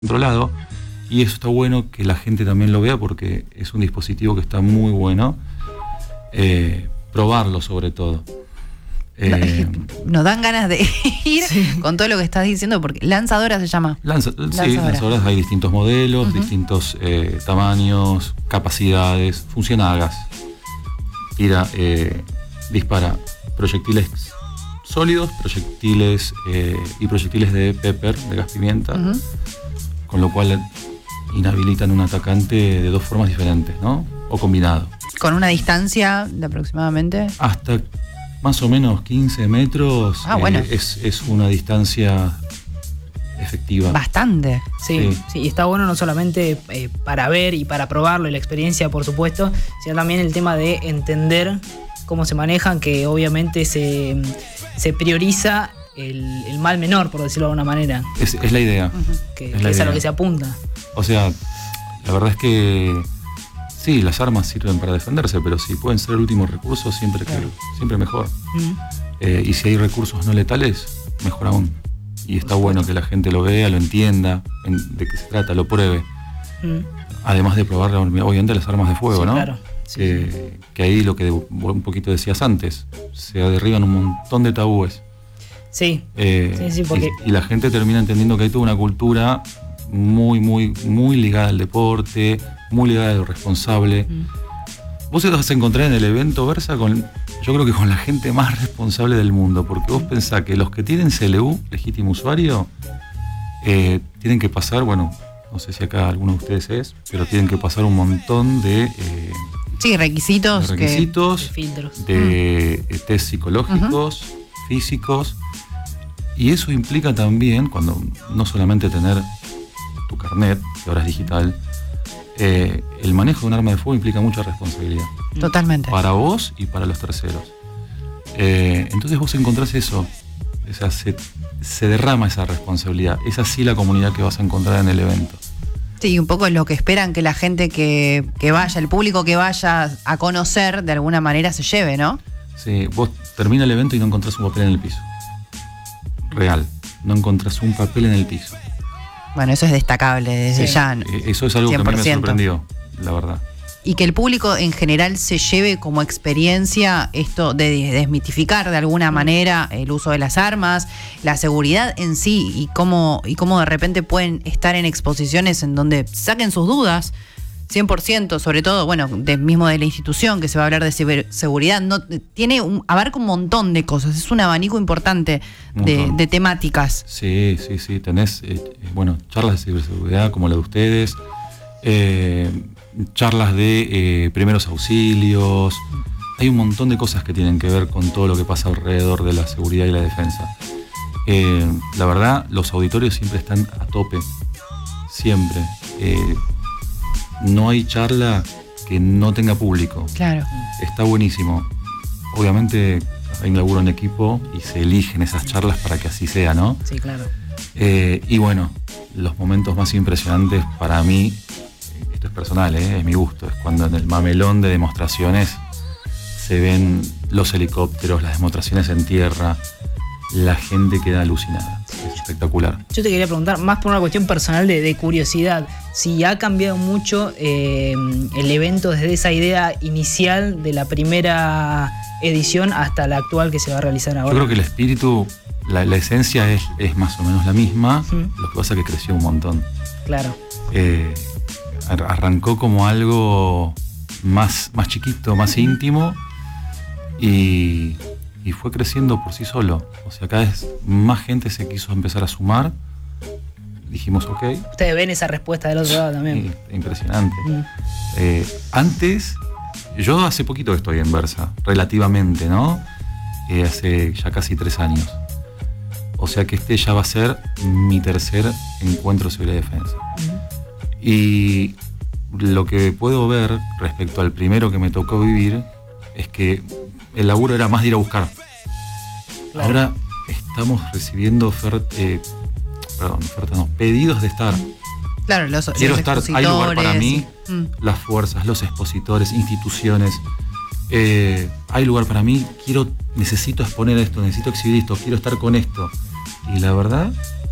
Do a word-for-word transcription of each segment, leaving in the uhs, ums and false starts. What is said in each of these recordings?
controlado, y eso está bueno que la gente también lo vea porque es un dispositivo que está muy bueno, eh, probarlo sobre todo. Eh, Nos dan ganas de ir sí. con todo lo que estás diciendo, porque lanzadora se llama. Lanza, lanzadora. Sí, lanzadoras hay distintos modelos, uh-huh. distintos eh, tamaños, capacidades, funciona a gas. Tira, eh, dispara proyectiles sólidos, proyectiles eh, y proyectiles de pepper, de gas pimienta, uh-huh. con lo cual inhabilitan un atacante de dos formas diferentes, ¿no? O combinado. ¿Con una distancia de aproximadamente? Hasta más o menos quince metros. Ah, bueno. eh, es, es una distancia efectiva. Bastante. Sí, sí, sí, y está bueno no solamente eh, para ver y para probarlo y la experiencia, por supuesto, sino también el tema de entender cómo se manejan, que obviamente se, se prioriza el, el mal menor, por decirlo de alguna manera. Es, es la idea. Uh-huh. Que, es, que la es idea. a lo que se apunta. O sea, la verdad es que sí, las armas sirven para defenderse, pero si pueden ser el último recurso, siempre, claro. que, siempre mejor. Uh-huh. Eh, y si hay recursos no letales, mejor aún. Y está bueno que la gente lo vea, lo entienda, en, de qué se trata, lo pruebe. Uh-huh. Además de probar obviamente las armas de fuego, sí, ¿no? Claro. Sí, que, sí. que ahí lo que un poquito decías antes, se derriban un montón de tabúes. Sí. Eh, sí, sí porque... y, y la gente termina entendiendo que hay toda una cultura muy, muy, muy ligada al deporte, muy ligada a lo responsable. Mm. Vos te vas a encontrar en el evento Versa con, yo creo que con la gente más responsable del mundo, porque vos pensás que los que tienen C L U, legítimo usuario, eh, tienen que pasar, bueno, no sé si acá alguno de ustedes es, pero tienen que pasar un montón de... Eh, sí, requisitos. De requisitos, que... de filtros. De mm. test psicológicos, uh-huh. físicos, y eso implica también, cuando no solamente tener tu carnet, que ahora es digital, eh, el manejo de un arma de fuego implica mucha responsabilidad. Totalmente. Para vos y para los terceros. Eh, entonces vos encontrás eso, o sea, se, se derrama esa responsabilidad. Es así la comunidad que vas a encontrar en el evento. Sí, un poco es lo que esperan que la gente que, que vaya, el público que vaya a conocer, de alguna manera se lleve, ¿no? Sí, vos termina el evento y no encontrás un papel en el piso. Real, no encontrás un papel en el piso. Bueno, eso es destacable desde sí, ya. Eso es algo cien por ciento. Que a mí me sorprendió, la verdad. Y que el público en general se lleve como experiencia esto de desmitificar de alguna manera el uso de las armas, la seguridad en sí y cómo, y cómo de repente pueden estar en exposiciones en donde saquen sus dudas, cien por ciento, sobre todo, bueno, de, mismo de la institución, que se va a hablar de ciberseguridad, no, tiene un, abarca un montón de cosas, es un abanico importante de, de temáticas. Sí, sí, sí, tenés, eh, bueno, charlas de ciberseguridad como la de ustedes, eh, charlas de eh, primeros auxilios, hay un montón de cosas que tienen que ver con todo lo que pasa alrededor de la seguridad y la defensa. Eh, la verdad, los auditorios siempre están a tope, siempre. Eh, No hay charla que no tenga público. Claro. Está buenísimo. Obviamente hay un laburo en equipo y se eligen esas charlas para que así sea, ¿no? Sí, claro. Eh, y bueno, los momentos más impresionantes para mí, esto es personal, ¿eh? Es mi gusto, es cuando en el mamelón de demostraciones se ven los helicópteros, las demostraciones en tierra, la gente queda alucinada. Es espectacular. Yo te quería preguntar, más por una cuestión personal de, de curiosidad, si ha cambiado mucho eh, el evento desde esa idea inicial de la primera edición hasta la actual que se va a realizar ahora. Yo creo que el espíritu, la, la esencia es, es más o menos la misma, uh-huh. Lo que pasa es que creció un montón. Claro. Eh, arrancó como algo más, más chiquito, más íntimo y... y fue creciendo por sí solo. O sea, cada vez más gente se quiso empezar a sumar. Dijimos, ok. Ustedes ven esa respuesta del otro lado también. Sí, impresionante. Mm. Eh, antes, yo hace poquito que estoy en Versa, relativamente, ¿no? Eh, hace ya casi tres años. O sea que este ya va a ser mi tercer encuentro de seguridad y defensa. Mm. Y lo que puedo ver respecto al primero que me tocó vivir es que el laburo era más de ir a buscar. Claro. Ahora estamos recibiendo ofertas, eh, perdón, ofertas no, pedidos de estar. Claro, los, Quiero los estar, hay lugar para mí, sí. mm. las fuerzas, los expositores, instituciones. Eh, hay lugar para mí, quiero, necesito exponer esto, necesito exhibir esto, quiero estar con esto. Y la verdad,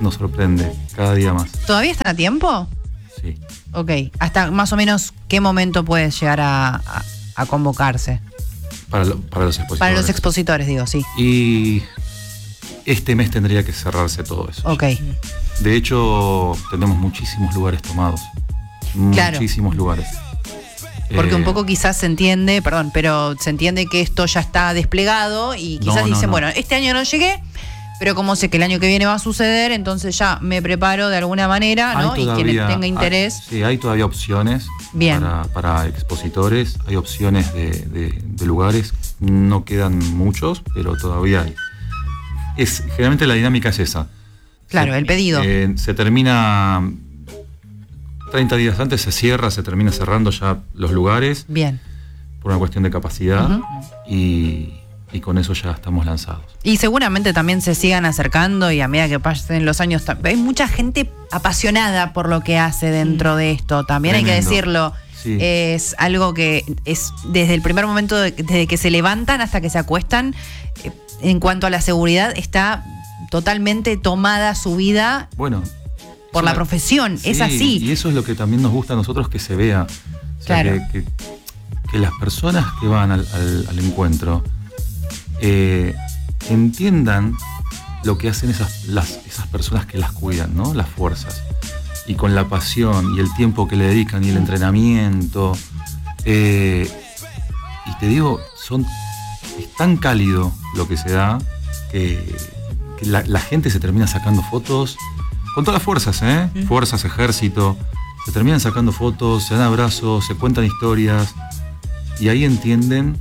nos sorprende cada día más. ¿Todavía está a tiempo? Sí. Ok. ¿Hasta más o menos qué momento puede llegar a, a, a convocarse? Para, lo, para los expositores. Para los expositores, digo, sí. Y este mes tendría que cerrarse todo eso. Ok. De hecho, tenemos muchísimos lugares tomados. Claro. Muchísimos lugares. Porque Eh, un poco quizás se entiende, perdón, pero se entiende que esto ya está desplegado y quizás No, no, dicen, no. bueno, este año no llegué, pero como sé que el año que viene va a suceder, entonces ya me preparo de alguna manera, ¿no? hay Y quien todavía- tenga interés. hay- sí, hay todavía opciones Bien. Para, para expositores, hay opciones de, de- de lugares, no quedan muchos, pero todavía hay. Es, generalmente la dinámica es esa. Claro, Se- el pedido. eh, se termina treinta días antes, se cierra, se termina cerrando ya los lugares Bien. por una cuestión de capacidad Ujú. y, y con eso ya estamos lanzados. Y seguramente también se sigan acercando y a medida que pasen los años, ta- hay mucha gente apasionada por lo que hace dentro de esto, también hay que Tremendo. decirlo. Sí. Es algo que es desde el primer momento, de- desde que se levantan hasta que se acuestan, eh, en cuanto a la seguridad, está totalmente tomada su vida Bueno. por es la una- profesión, es Sí, así. Y eso es lo que también nos gusta a nosotros que se vea. O sea, Claro. que, que- que las personas que van al, al- al encuentro eh, entiendan lo que hacen esas, las, esas personas que las cuidan, ¿no? Las fuerzas. Y con la pasión y el tiempo que le dedican y el entrenamiento. eh, y te digo, son, es tan cálido lo que se da que, que la, la gente se termina sacando fotos con todas las fuerzas, ¿eh? Fuerzas, ejército. Se terminan sacando fotos, se dan abrazos, se cuentan historias. Y ahí entienden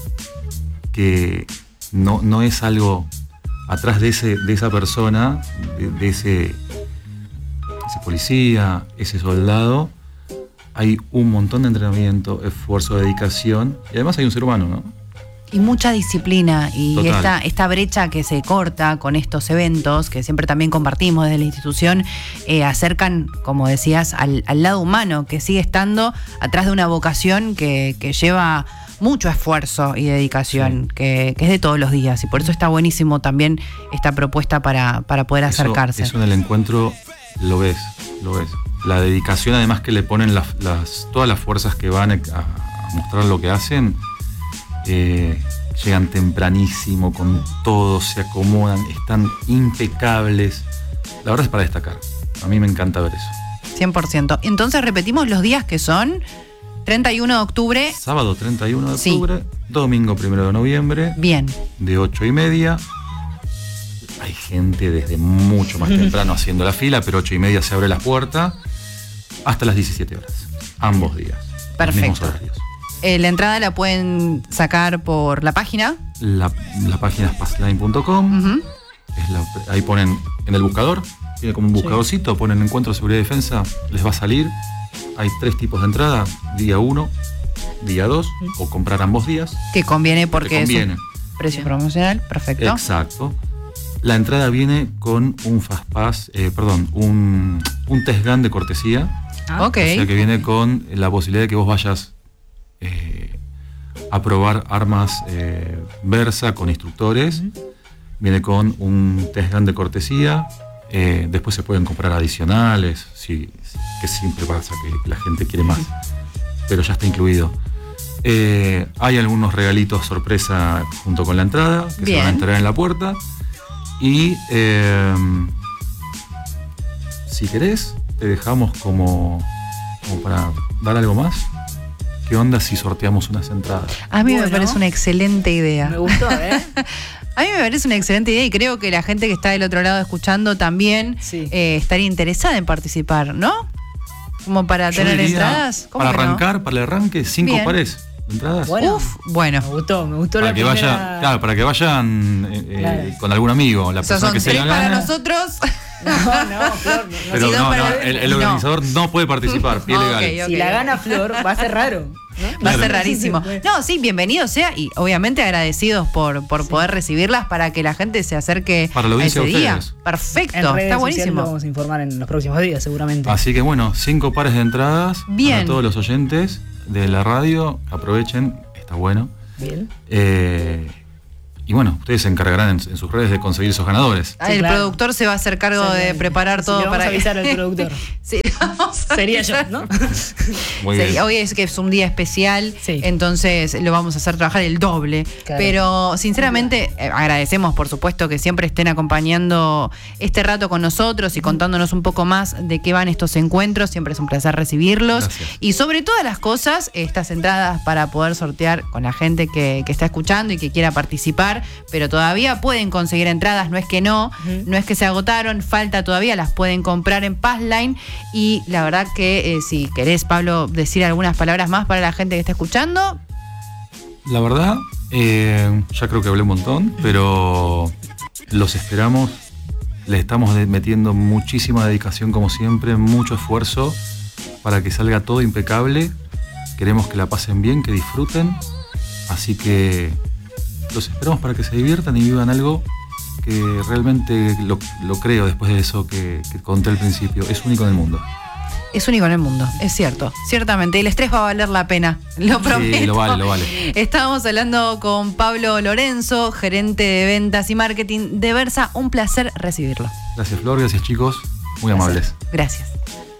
que no, no es algo atrás de, ese, de esa persona, de, de ese, ese policía, ese soldado. Hay un montón de entrenamiento, esfuerzo, dedicación. Y además hay un ser humano, ¿no? Y mucha disciplina y Total. esta, esta brecha que se corta con estos eventos, que siempre también compartimos desde la institución, eh, acercan, como decías, al, al lado humano, que sigue estando atrás de una vocación que, que lleva mucho esfuerzo y dedicación, Sí. que, que es de todos los días. Y por eso está buenísimo también esta propuesta para, para poder Eso- acercarse. Eso en el encuentro lo ves, lo ves. La dedicación, además que le ponen las, las- todas las fuerzas que van a, a mostrar lo que hacen, eh, llegan tempranísimo con todo, se acomodan, están impecables. La verdad es para destacar. A mí me encanta ver eso. cien por ciento. Entonces repetimos los días que son treinta y uno de octubre. Sábado treinta y uno de Sí. octubre, domingo primero de noviembre, Bien. de ocho y media. Hay gente desde mucho más temprano haciendo la fila, pero ocho y media se abre la puerta hasta las diecisiete horas. Ambos días. Los Perfecto. mismos horarios. Eh, la entrada la pueden sacar por la página. La, la página es passline punto com. Ujú. Es la- ahí ponen en el buscador, tiene como un buscadorcito, ponen encuentro, seguridad y defensa, les va a salir. Hay tres tipos de entrada, día uno, día dos, o comprar ambos días. Que conviene porque Te conviene. es un precio promocional. Perfecto. Exacto. La entrada viene con un Fastpass, eh, perdón, un, un test gun de cortesía. Ah, Ok. O sea que viene con la posibilidad de que vos vayas eh, a probar armas eh, Versa con instructores. Viene con un test gun de cortesía. Eh, después se pueden comprar adicionales, si, que siempre pasa que la gente quiere más. Pero ya está incluido. Eh, hay algunos regalitos sorpresa junto con la entrada, que Bien. se van a enterar en la puerta. Y eh, si querés, te dejamos como, como para dar algo más. ¿Qué onda si sorteamos unas entradas? A mí me Bueno. parece una excelente idea. Me gustó, ¿eh? A mí me parece una excelente idea y creo que la gente que está del otro lado escuchando también Sí. eh, estaría interesada en participar, ¿no? Como para Yo tener diría, entradas. ¿Cómo para que no? arrancar, para el arranque, cinco Bien. pares de entradas. Bueno. Uf, bueno. Me gustó, me gustó para la que primera... vaya, claro, para que vayan eh, eh, Claro. con algún amigo, la O sea, persona son que se tres la para gana. nosotros. No, no, Flor, no, Pero Si no, no, para- no, el, el no. organizador no puede participar, pie Ok, legal. ok. Si la gana Flor, va a ser raro. ¿no? Va a Claro. ser rarísimo. Sí, sí, No, sí, bienvenido sea y obviamente agradecidos por, por poder recibirlas para que la gente se acerque Para la a audiencia ese de día. ustedes. Perfecto, En redes está sociales lo buenísimo. vamos a informar en los próximos días, seguramente. Así que bueno, cinco pares de entradas Bien. para todos los oyentes de la radio. Aprovechen, está bueno. Bien. Eh, Y bueno, ustedes se encargarán en, en sus redes de conseguir esos ganadores. Ah, el claro. productor se va a hacer cargo de preparar Sí, todo le vamos para a avisar al productor. Sí, vamos a Sería yo, avisar. ¿no? Muy Sí, bien. hoy es que es un día especial, Sí. entonces lo vamos a hacer trabajar el doble. Claro. Pero sinceramente eh, agradecemos, por supuesto, que siempre estén acompañando este rato con nosotros y contándonos un poco más de qué van estos encuentros. Siempre es un placer recibirlos. Gracias. Y sobre todas las cosas, estas entradas para poder sortear con la gente que, que está escuchando y que quiera participar, pero todavía pueden conseguir entradas, no es que no, Ujú. no es que se agotaron, falta todavía, las pueden comprar en Passline. Y la verdad que eh, si querés, Pablo, decir algunas palabras más para la gente que está escuchando. La verdad, eh, ya creo que hablé un montón, pero los esperamos. Le estamos de- metiendo muchísima dedicación, como siempre, mucho esfuerzo para que salga todo impecable. Queremos que la pasen bien, que disfruten. Así que los esperamos para que se diviertan y vivan algo que realmente lo, lo creo después de eso que, que conté al principio. Es único en el mundo. Es único en el mundo, es cierto, ciertamente. El estrés va a valer la pena, lo prometo. Sí, lo vale, lo vale. Estábamos hablando con Pablo Lorenzo, gerente de ventas y marketing de Versa. Un placer recibirlo. Gracias, Flor. Gracias, chicos. Muy amables. Gracias.